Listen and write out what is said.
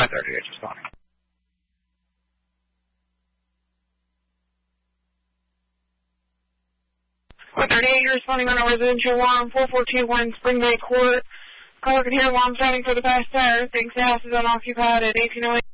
538 responding. .38 responding on a residential alarm, 4421 Spring Bay Court. Caller can hear alarm sounding for the past hour. Thinks the house is unoccupied at 1808.